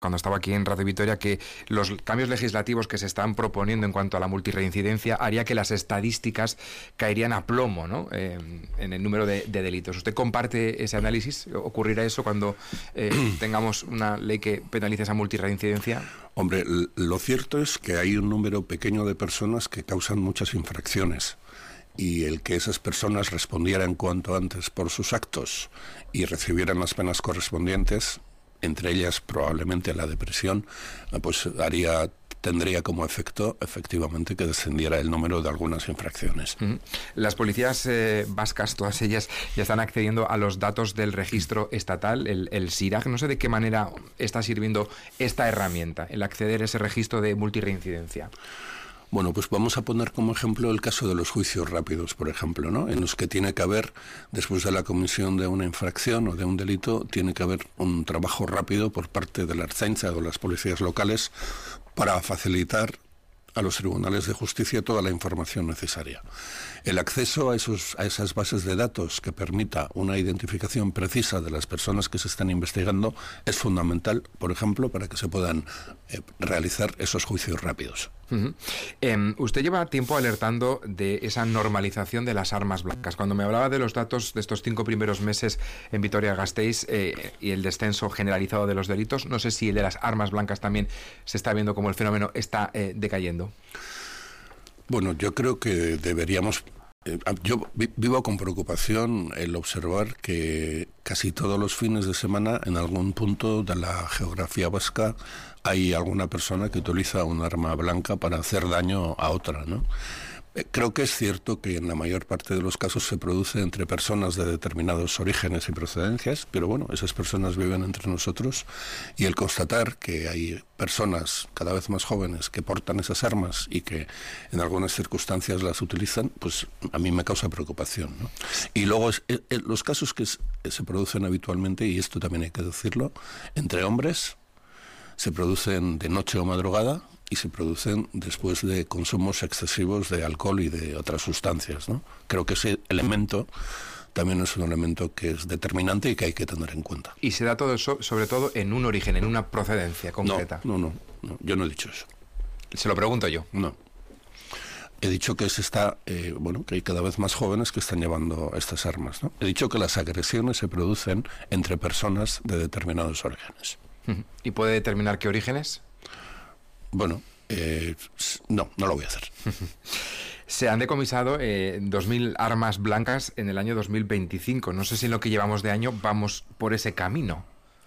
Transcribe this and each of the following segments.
cuando estaba aquí en Radio Vitoria, que los cambios legislativos que se están proponiendo en cuanto a la multirreincidencia haría que las estadísticas caerían a plomo, ¿no? En el número de delitos. ¿Usted comparte ese análisis? ¿Ocurrirá eso cuando tengamos una ley que penalice esa multirreincidencia? Hombre, lo cierto es que hay un número pequeño de personas que causan muchas infracciones. Y el que esas personas respondieran cuanto antes por sus actos y recibieran las penas correspondientes, entre ellas probablemente la de prisión, pues tendría como efecto, efectivamente, que descendiera el número de algunas infracciones. Las policías vascas, todas ellas, ya están accediendo a los datos del registro estatal, el SIRAG. No sé de qué manera está sirviendo esta herramienta, el acceder a ese registro de multirreincidencia. Bueno, pues vamos a poner como ejemplo el caso de los juicios rápidos, por ejemplo, ¿no? En los que tiene que haber, después de la comisión de una infracción o de un delito, tiene que haber un trabajo rápido por parte de la Ertzaintza o las policías locales para facilitar a los tribunales de justicia toda la información necesaria. El acceso a esas bases de datos que permita una identificación precisa de las personas que se están investigando es fundamental, por ejemplo, para que se puedan realizar esos juicios rápidos. Usted lleva tiempo alertando de esa normalización de las armas blancas. Cuando me hablaba de los datos de estos 5 primeros meses en Vitoria-Gasteiz y el descenso generalizado de los delitos, no sé si el de las armas blancas también se está viendo como el fenómeno está decayendo. Bueno, yo creo que deberíamos... yo vivo con preocupación el observar que casi todos los fines de semana en algún punto de la geografía vasca hay alguna persona que utiliza un arma blanca para hacer daño a otra, ¿no? Creo que es cierto que en la mayor parte de los casos se produce entre personas de determinados orígenes y procedencias, pero bueno, esas personas viven entre nosotros y el constatar que hay personas cada vez más jóvenes que portan esas armas y que en algunas circunstancias las utilizan, pues a mí me causa preocupación, ¿no? Y luego los casos que se producen habitualmente, y esto también hay que decirlo, entre hombres, se producen de noche o madrugada y se producen después de consumos excesivos de alcohol y de otras sustancias, ¿no? Creo que ese elemento también es un elemento que es determinante y que hay que tener en cuenta. ¿Y se da todo eso, sobre todo, en un origen, en una procedencia concreta? No, yo no he dicho eso. Se lo pregunto yo. No. He dicho que que hay cada vez más jóvenes que están llevando estas armas, ¿no? He dicho que las agresiones se producen entre personas de determinados orígenes. ¿Y puede determinar qué orígenes? Bueno, no lo voy a hacer. Se han decomisado 2.000 armas blancas en el año 2025. No sé si en lo que llevamos de año vamos por ese camino.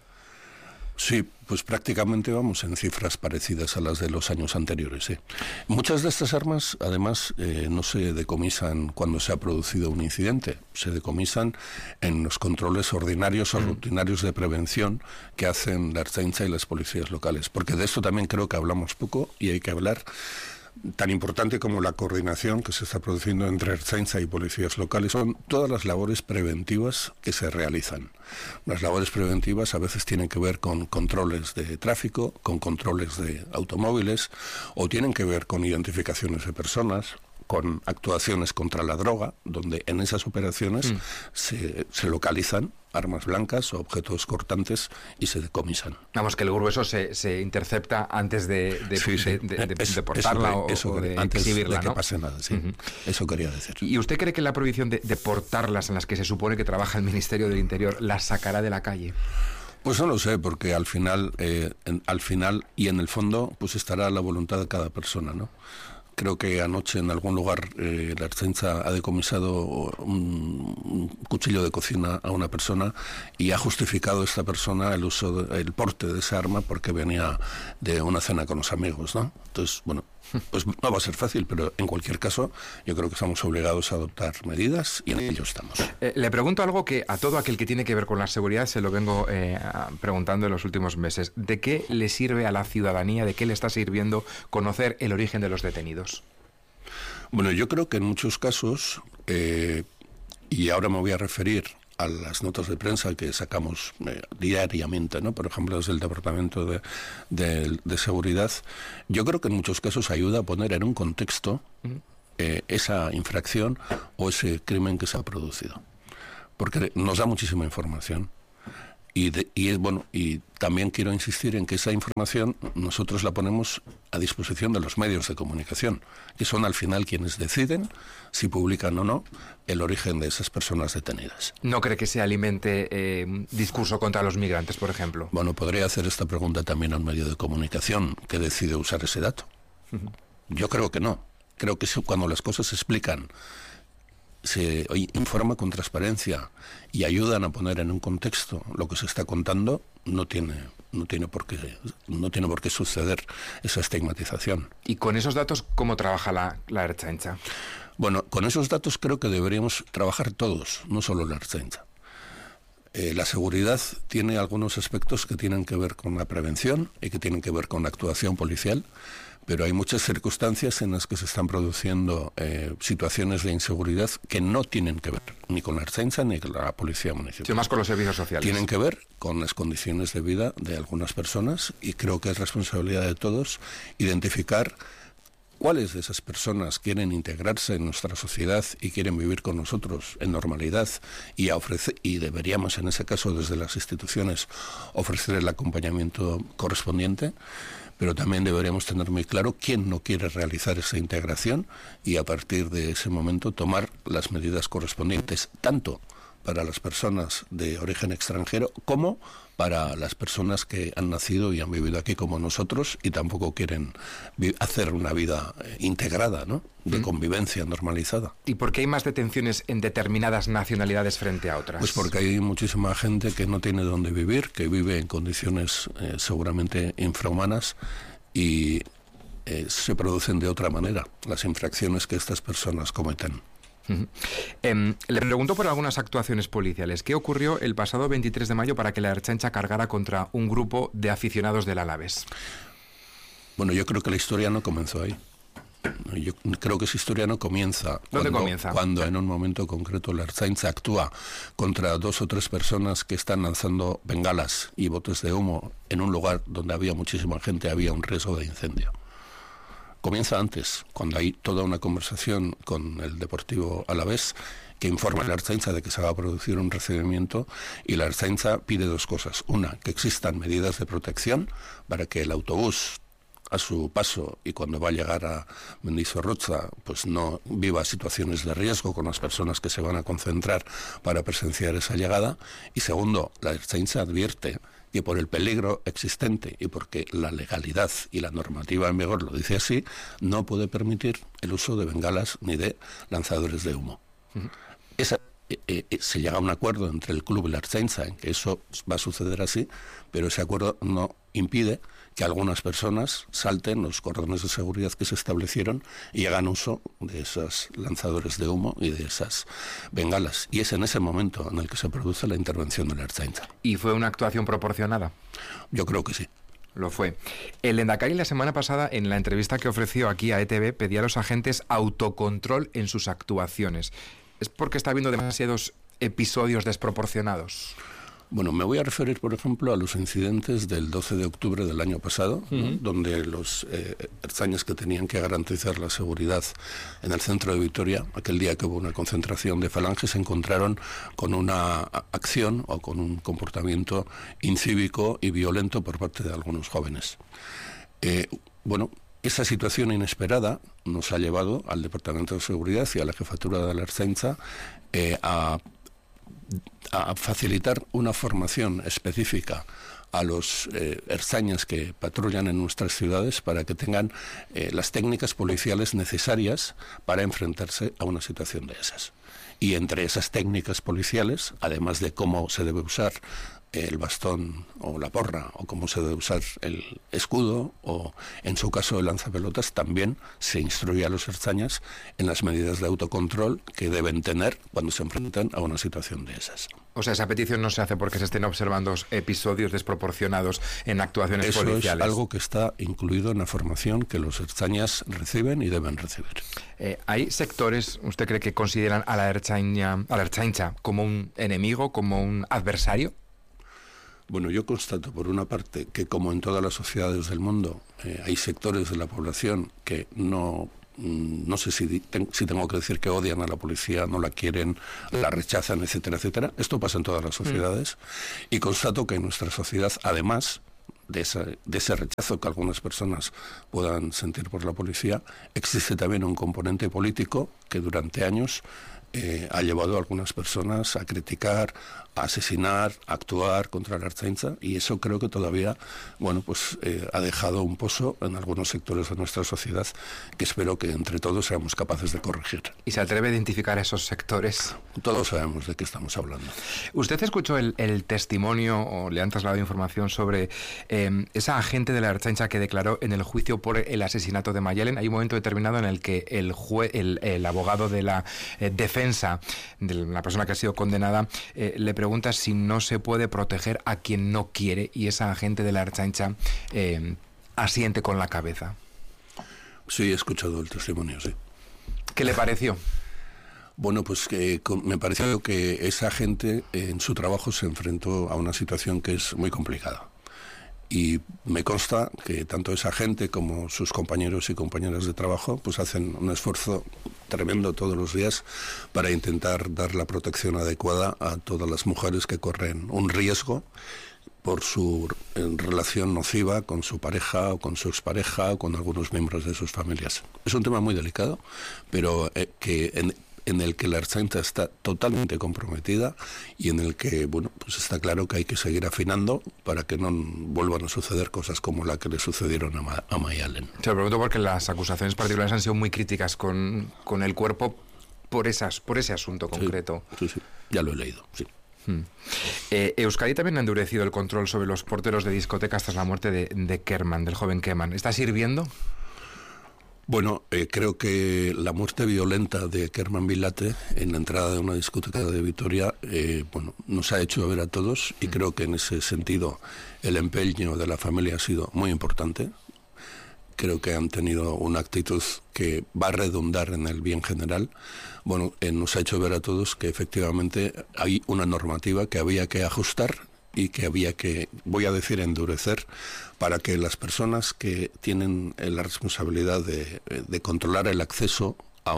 Sí, pues prácticamente vamos en cifras parecidas a las de los años anteriores, sí. Muchas de estas armas, además, no se decomisan cuando se ha producido un incidente, se decomisan en los controles ordinarios o rutinarios de prevención que hacen la Ertzaintza y las policías locales, porque de esto también creo que hablamos poco y hay que hablar. Tan importante como la coordinación que se está produciendo entre Ertzaintza y policías locales son todas las labores preventivas que se realizan. Las labores preventivas a veces tienen que ver con controles de tráfico, con controles de automóviles, o tienen que ver con identificaciones de personas, con actuaciones contra la droga, donde en esas operaciones se localizan armas blancas o objetos cortantes y se decomisan. Vamos, que el grueso se intercepta antes de portarla o de exhibirla, de que ¿no? pase nada, sí. Eso quería decir. ¿Y usted cree que la prohibición de portarlas, en las que se supone que trabaja el Ministerio del Interior, las sacará de la calle? Pues no lo sé, porque al final y en el fondo, pues estará la voluntad de cada persona, ¿no? Creo que anoche en algún lugar la Ertzaintza ha decomisado un cuchillo de cocina a una persona y ha justificado esta persona el porte de esa arma porque venía de una cena con los amigos, ¿no? Entonces, bueno, pues no va a ser fácil, pero en cualquier caso yo creo que estamos obligados a adoptar medidas y en ello estamos. Le pregunto algo que a todo aquel que tiene que ver con la seguridad se lo vengo preguntando en los últimos meses. ¿De qué le sirve a la ciudadanía, de qué le está sirviendo conocer el origen de los detenidos? Bueno, yo creo que en muchos casos, y ahora me voy a referir a las notas de prensa que sacamos diariamente, ¿no? Por ejemplo, desde el Departamento de Seguridad, yo creo que en muchos casos ayuda a poner en un contexto esa infracción o ese crimen que se ha producido. Porque nos da muchísima información. Y también quiero insistir en que esa información nosotros la ponemos a disposición de los medios de comunicación, que son al final quienes deciden si publican o no el origen de esas personas detenidas. ¿No cree que se alimente discurso contra los migrantes, por ejemplo? Bueno, podría hacer esta pregunta también a un medio de comunicación que decide usar ese dato. Yo creo que no. Creo que cuando las cosas se explican, se informa con transparencia y ayudan a poner en un contexto lo que se está contando, no tiene por qué suceder esa estigmatización. ¿Y con esos datos cómo trabaja la Ertzaintza? Bueno, con esos datos creo que deberíamos trabajar todos, no solo la Ertzaintza. La seguridad tiene algunos aspectos que tienen que ver con la prevención y que tienen que ver con la actuación policial, pero hay muchas circunstancias en las que se están produciendo situaciones de inseguridad que no tienen que ver ni con la Ertzaintza ni con la Policía Municipal. Sí, más con los servicios sociales. Tienen que ver con las condiciones de vida de algunas personas y creo que es responsabilidad de todos identificar cuáles de esas personas quieren integrarse en nuestra sociedad y quieren vivir con nosotros en normalidad y deberíamos en ese caso desde las instituciones ofrecer el acompañamiento correspondiente, pero también deberíamos tener muy claro quién no quiere realizar esa integración y a partir de ese momento tomar las medidas correspondientes tanto para las personas de origen extranjero como para las personas que han nacido y han vivido aquí como nosotros y tampoco quieren hacer una vida integrada, ¿no?, de convivencia normalizada. ¿Y por qué hay más detenciones en determinadas nacionalidades frente a otras? Pues porque hay muchísima gente que no tiene dónde vivir, que vive en condiciones seguramente infrahumanas y se producen de otra manera las infracciones que estas personas cometen. Le pregunto por algunas actuaciones policiales. ¿Qué ocurrió el pasado 23 de mayo para que la Ertzaintza cargara contra un grupo de aficionados del Alavés? Bueno, yo creo que la historia no comenzó ahí. Yo creo que esa historia no comienza. ¿Dónde comienza? Cuando en un momento concreto la Ertzaintza actúa contra 2 o 3 personas que están lanzando bengalas y botes de humo en un lugar donde había muchísima gente, había un riesgo de incendio. Comienza antes, cuando hay toda una conversación con el Deportivo Alavés que informa a la Ertzaintza de que se va a producir un recibimiento y la Ertzaintza pide 2 cosas. Una, que existan medidas de protección para que el autobús a su paso y cuando va a llegar a Mendizorroza pues no viva situaciones de riesgo con las personas que se van a concentrar para presenciar esa llegada. Y segundo, la Ertzaintza advierte que por el peligro existente y porque la legalidad y la normativa en vigor lo dice así, no puede permitir el uso de bengalas ni de lanzadores de humo. Se llega a un acuerdo entre el club y la Ertzaintza en que eso va a suceder así, pero ese acuerdo no impide que algunas personas salten los cordones de seguridad que se establecieron y hagan uso de esos lanzadores de humo y de esas bengalas. Y es en ese momento en el que se produce la intervención de la Ertzaintza. ¿Y fue una actuación proporcionada? Yo creo que sí. Lo fue. El Lehendakari la semana pasada, en la entrevista que ofreció aquí a ETV, pedía a los agentes autocontrol en sus actuaciones. ¿Es porque está habiendo demasiados episodios desproporcionados? Bueno, me voy a referir, por ejemplo, a los incidentes del 12 de octubre del año pasado, ¿no?, donde los ertzainas que tenían que garantizar la seguridad en el centro de Vitoria, aquel día que hubo una concentración de falanges, se encontraron con una acción o con un comportamiento incívico y violento por parte de algunos jóvenes. Esa situación inesperada nos ha llevado al Departamento de Seguridad y a la Jefatura de la Ertzaintza a facilitar una formación específica a los ertzainas que patrullan en nuestras ciudades para que tengan las técnicas policiales necesarias para enfrentarse a una situación de esas. Y entre esas técnicas policiales, además de cómo se debe usar el bastón o la porra o cómo se debe usar el escudo o en su caso el lanzapelotas, también se instruye a los ertzainas en las medidas de autocontrol que deben tener cuando se enfrentan a una situación de esas. O sea, esa petición no se hace porque se estén observando episodios desproporcionados en actuaciones policiales. Eso es algo que está incluido en la formación que los ertzainas reciben y deben recibir. ¿Hay sectores, usted cree, que consideran a la Ertzaintza como un enemigo, como un adversario? Bueno, yo constato, por una parte, que como en todas las sociedades del mundo, hay sectores de la población que no no sé si tengo que decir que odian a la policía, no la quieren, la rechazan, etcétera, etcétera. Esto pasa en todas las sociedades y constato que en nuestra sociedad, además de ese rechazo que algunas personas puedan sentir por la policía, existe también un componente político que durante años ha llevado a algunas personas a criticar, a asesinar, a actuar contra la Ertzaintza, y eso creo que todavía, ha dejado un pozo en algunos sectores de nuestra sociedad que espero que entre todos seamos capaces de corregir. ¿Y se atreve a identificar esos sectores? Todos sabemos de qué estamos hablando. ¿Usted escuchó el testimonio o le han trasladado información sobre esa agente de la Ertzaintza que declaró en el juicio por el asesinato de Mayalen? Hay un momento determinado en el que el abogado de la defensa de la persona que ha sido condenada le pregunta si no se puede proteger a quien no quiere, y esa agente de la Ertzaintza asiente con la cabeza. Sí, he escuchado el testimonio, sí. ¿Qué le pareció? Bueno, pues me pareció que esa gente en su trabajo se enfrentó a una situación que es muy complicada. Y me consta que tanto esa gente como sus compañeros y compañeras de trabajo pues hacen un esfuerzo tremendo todos los días para intentar dar la protección adecuada a todas las mujeres que corren un riesgo por su relación nociva con su pareja o con su expareja o con algunos miembros de sus familias. Es un tema muy delicado, pero en el que la Ertzaintza está totalmente comprometida y en el que, pues está claro que hay que seguir afinando para que no vuelvan a suceder cosas como la que le sucedieron a Mayalen. Se lo pregunto porque las acusaciones particulares han sido muy críticas con el cuerpo por ese asunto concreto. Sí, ya lo he leído, sí. Euskadi también ha endurecido el control sobre los porteros de discotecas tras la muerte de Kerman, del joven Kerman. ¿Está sirviendo? Bueno, creo que la muerte violenta de Kerman Bilate en la entrada de una discoteca de Vitoria nos ha hecho ver a todos, y creo que en ese sentido el empeño de la familia ha sido muy importante. Creo que han tenido una actitud que va a redundar en el bien general. Nos ha hecho ver a todos que efectivamente hay una normativa que había que ajustar y que había que, voy a decir, endurecer para que las personas que tienen la responsabilidad de controlar el acceso a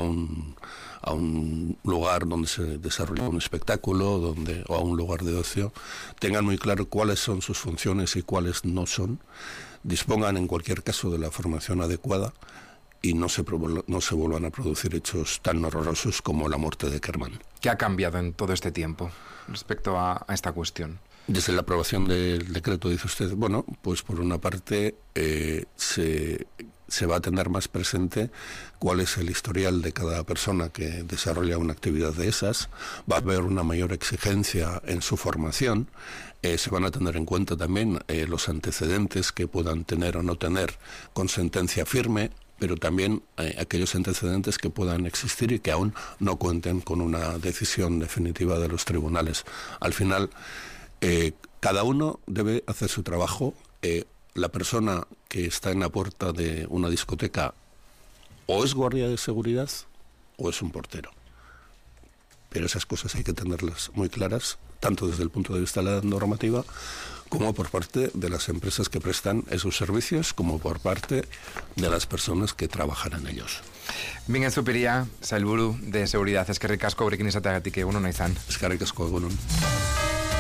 un lugar donde se desarrolla un espectáculo o a un lugar de ocio tengan muy claro cuáles son sus funciones y cuáles no son, dispongan en cualquier caso de la formación adecuada y no se vuelvan a producir hechos tan horrorosos como la muerte de Kerman. ¿Qué ha cambiado en todo este tiempo respecto a esta cuestión? Desde la aprobación del decreto, dice usted, pues por una parte se va a tener más presente cuál es el historial de cada persona que desarrolla una actividad de esas, va a haber una mayor exigencia en su formación, se van a tener en cuenta también los antecedentes que puedan tener o no tener con sentencia firme, pero también aquellos antecedentes que puedan existir y que aún no cuenten con una decisión definitiva de los tribunales. Al final, cada uno debe hacer su trabajo. La persona que está en la puerta de una discoteca o es guardia de seguridad o es un portero. Pero esas cosas hay que tenerlas muy claras, tanto desde el punto de vista de la normativa como por parte de las empresas que prestan esos servicios, como por parte de las personas que trabajan en ellos. Bingen Zupiria, sailburu de seguridad. Eskerrik asko gurekin izateagatik, egunon izan. Eskerrik asko, egunon.